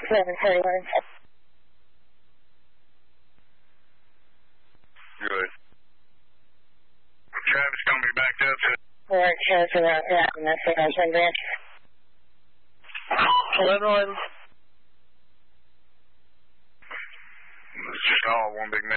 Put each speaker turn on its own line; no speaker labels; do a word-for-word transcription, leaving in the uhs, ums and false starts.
eleven forty-one.
Good. Travis, don't be backed up.
Or Travis around that and that's what I was wondering. eleven eleven.
It's just all one big mess.